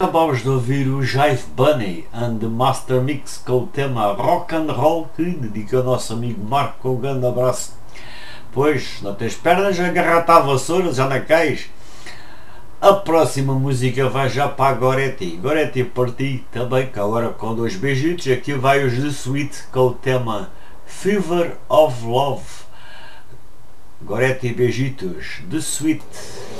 Acabamos de ouvir o Jive Bunny and the Master Mix com o tema Rock and Roll, que dedica ao nosso amigo Marco. Um grande abraço. Pois, não tens pernas, agarra-te à vassoura, já não cais. A próxima música vai já para a Goretti. Goretti para ti também, que agora com dois beijitos. Aqui vai os The Sweet com o tema Fever of Love. Goretti, beijitos. The Sweet.